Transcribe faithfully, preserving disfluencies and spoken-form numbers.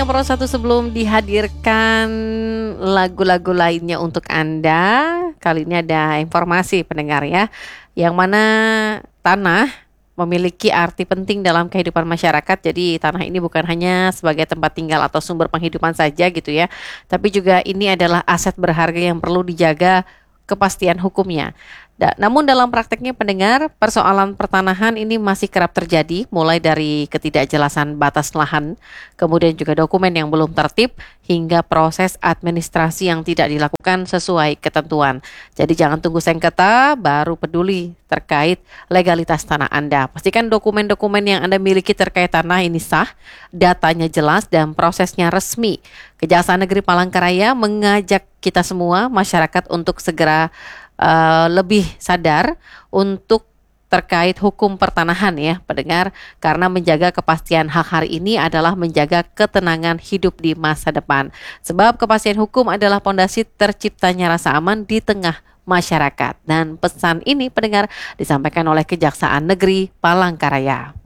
Pro satu sebelum dihadirkan lagu-lagu lainnya untuk Anda, kali ini ada informasi pendengar ya, yang mana tanah memiliki arti penting dalam kehidupan masyarakat. Jadi tanah ini bukan hanya sebagai tempat tinggal atau sumber penghidupan saja gitu ya, tapi juga ini adalah aset berharga yang perlu dijaga kepastian hukumnya. Da, namun dalam prakteknya pendengar, persoalan pertanahan ini masih kerap terjadi, mulai dari ketidakjelasan batas lahan, kemudian juga dokumen yang belum tertib, hingga proses administrasi yang tidak dilakukan sesuai ketentuan. Jadi jangan tunggu sengketa, baru peduli terkait legalitas tanah Anda. Pastikan dokumen-dokumen yang Anda miliki terkait tanah ini sah, datanya jelas, dan prosesnya resmi. Kejaksaan Negeri Palangkaraya mengajak kita semua, masyarakat, untuk segera Uh, lebih sadar untuk terkait hukum pertanahan ya pendengar, karena menjaga kepastian hak hari ini adalah menjaga ketenangan hidup di masa depan, sebab kepastian hukum adalah pondasi terciptanya rasa aman di tengah masyarakat. Dan pesan ini pendengar disampaikan oleh Kejaksaan Negeri Palangkaraya.